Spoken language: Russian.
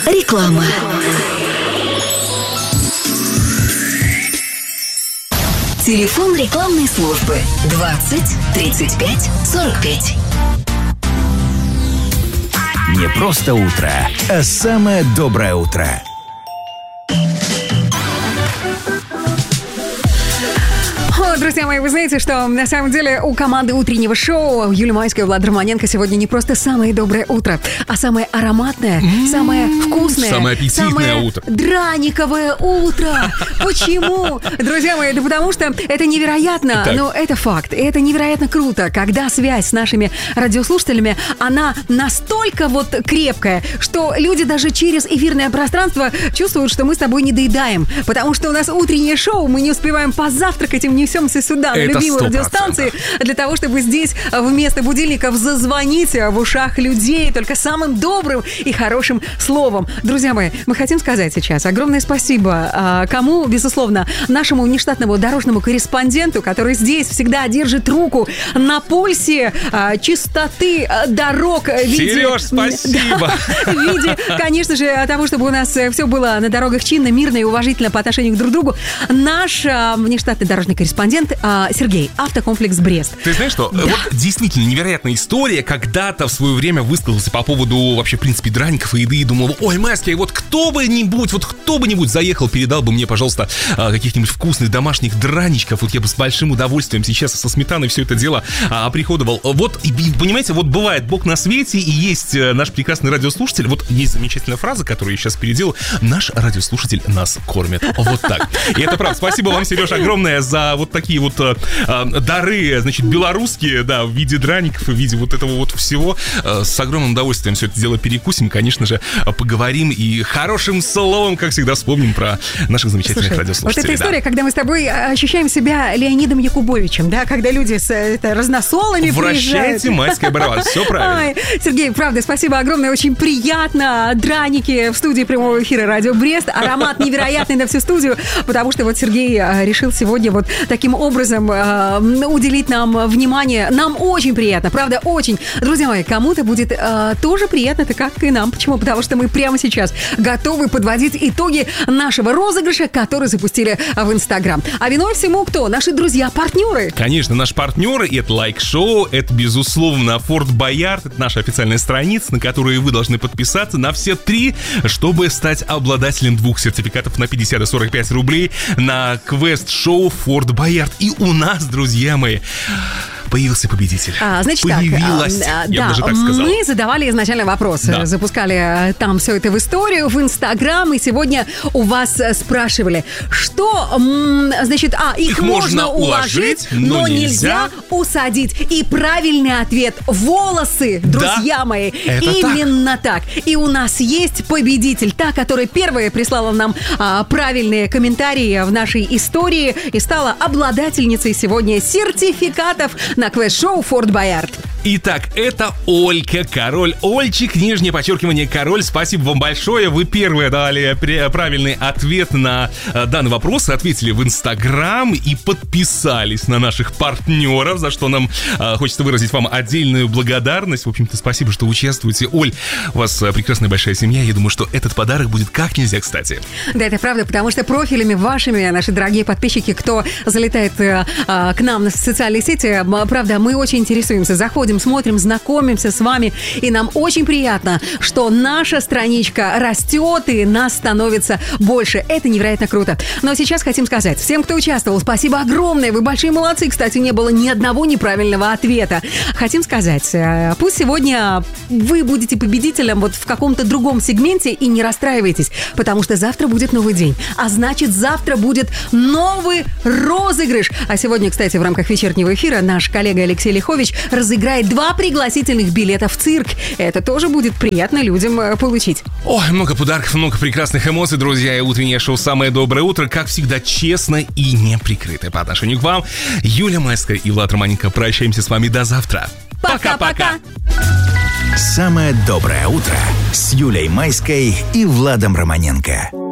Реклама. Телефон рекламной службы 20 35 45. Не просто утро, а самое доброе утро. Друзья мои, вы знаете, что на самом деле у команды утреннего шоу Юлия Майская и Влад Романенко сегодня не просто самое доброе утро, а самое ароматное, самое вкусное, самое аппетитное утро. Драниковое утро. Почему? Друзья мои, да потому что это невероятно, Итак. но это факт. И это невероятно круто, когда связь с нашими радиослушателями, она настолько вот крепкая, что люди даже через эфирное пространство чувствуют, что мы с тобой не доедаем, потому что у нас утреннее шоу, мы не успеваем позавтракать и несемся сюда, на любимую 100%. радиостанцию, для того, чтобы здесь вместо будильников зазвонить в ушах людей только самым добрым и хорошим словом. Друзья мои, мы хотим сказать сейчас огромное спасибо кому, безусловно, нашему внештатному дорожному корреспонденту, который здесь всегда держит руку на пульсе чистоты дорог. Сереж, спасибо! В виде, конечно же, того, чтобы у нас все было на дорогах чинно, мирно и уважительно по отношению к друг другу. Наш внештатный дорожный корреспондент Сергей, Автокомплекс Брест. Ты знаешь что? Да. Вот действительно невероятная история. Когда-то в свое время высказался по поводу вообще, в принципе, драников и еды и думал, ой, Майский, вот кто бы нибудь заехал, передал бы мне, пожалуйста, каких-нибудь вкусных домашних драничков. Вот я бы с большим удовольствием сейчас со сметаной все это дело оприходовал. Вот, и, понимаете, вот бывает Бог на свете, и есть наш прекрасный радиослушатель. Вот есть замечательная фраза, которую я сейчас переделал. Наш радиослушатель нас кормит. Вот так. И это правда. Спасибо вам, Сереж, огромное за вот такие вот дары, значит, белорусские, да, в виде драников, в виде вот этого вот всего. С огромным удовольствием все это дело перекусим, конечно же, поговорим и хорошим словом, как всегда, вспомним про наших замечательных радиослушателей. Вот эта история, когда мы с тобой ощущаем себя Леонидом Якубовичем, да, когда люди с разносолами приезжают. Вращайте майское барабан, все правильно. Ой, Сергей, правда, спасибо огромное, очень приятно. Драники в студии прямого эфира Радио Брест, аромат невероятный на всю студию, потому что вот Сергей решил сегодня вот таким образом уделить нам внимание. Нам очень приятно, правда, очень. Друзья мои, кому-то будет тоже приятно, это как и нам. Почему? Потому что мы прямо сейчас готовы подводить итоги нашего розыгрыша, который запустили в Инстаграм. А виной всему кто? Наши друзья-партнеры. Конечно, наши партнеры — это лайк-шоу, это, безусловно, Форт Боярд, это наша официальная страница, на которую вы должны подписаться на все 3, чтобы стать обладателем 2 сертификатов на 50 и 45 рублей на квест-шоу Форт Боярд. И у нас, друзья мои, появился победитель. Значит Появилась, так, я бы даже так сказал. Мы задавали изначально вопросы, Да. Запускали там все это в историю, в Инстаграм, и сегодня у вас спрашивали, что, значит, их можно уложить, но нельзя усадить. И правильный ответ — волосы, друзья мои. Это Именно так. И у нас есть победитель, та, которая первая прислала нам правильные комментарии в нашей истории и стала обладательницей сегодня сертификатов на квест-шоу Форт Боярд. Итак, это Олька, Король. Ольчик, нижнее подчеркивание, Король. Спасибо вам большое. Вы первые дали правильный ответ на данный вопрос. Ответили в Инстаграм и подписались на наших партнеров, за что нам хочется выразить вам отдельную благодарность. В общем-то, спасибо, что участвуете. Оль, у вас прекрасная большая семья. Я думаю, что этот подарок будет как нельзя кстати. Да, это правда, потому что профилями вашими, наши дорогие подписчики, кто залетает к нам в социальные сети, правда, мы очень интересуемся, заходим, смотрим, знакомимся с вами, и нам очень приятно, что наша страничка растет, и нас становится больше. Это невероятно круто. Но сейчас хотим сказать всем, кто участвовал, спасибо огромное, вы большие молодцы. Кстати, не было ни одного неправильного ответа. Хотим сказать, пусть сегодня вы будете победителем вот в каком-то другом сегменте, и не расстраивайтесь, потому что завтра будет новый день, а значит, завтра будет новый розыгрыш. А сегодня, кстати, в рамках вечернего эфира наш коллега Алексей Лихович разыграет 2 пригласительных билета в цирк. Это тоже будет приятно людям получить. Ой, много подарков, много прекрасных эмоций, друзья. И утреннее шоу «Самое доброе утро», как всегда, честно и неприкрыто по отношению к вам. Юлия Майская и Влад Романенко. Прощаемся с вами до завтра. Пока-пока. Самое доброе утро с Юлей Майской и Владом Романенко.